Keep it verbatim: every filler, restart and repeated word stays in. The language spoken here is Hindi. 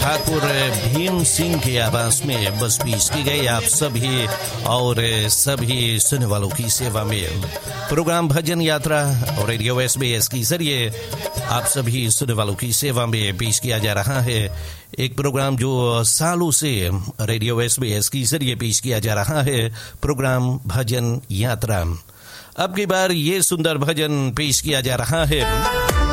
ठाकुर भीम सिंह के आवाज में बस पेश की गई आप सभी और सभी सुनने वालों की सेवा में प्रोग्राम भजन यात्रा और रेडियो एसबीएस के जरिए आप सभी सुनने वालों की सेवा में पेश किया जा रहा है। एक प्रोग्राम जो सालों से रेडियो एसबीएस के जरिए पेश किया जा रहा है, प्रोग्राम भजन यात्रा। अब की बार ये सुंदर भजन पेश किया जा रहा है